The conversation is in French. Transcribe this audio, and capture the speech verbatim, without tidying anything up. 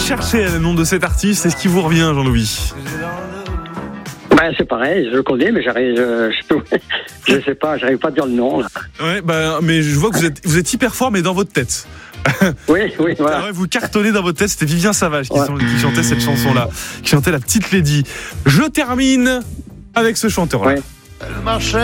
cherchez le nom de cet artiste, c'est ce qui vous revient, Jean-Louis? Ben, c'est pareil, je le connais, mais j'arrive, je, je, je sais pas, j'arrive pas à dire le nom, là. Ouais, bah, mais je vois que vous êtes, vous êtes hyper fort, mais dans votre tête. Oui, oui, voilà. Ah ouais, vous cartonnez dans votre tête, c'était Vivien Savage qui, Ouais. sont- qui chantait cette chanson-là, qui chantait La Petite Lady. Je termine avec ce chanteur-là. Ouais. Elle marchait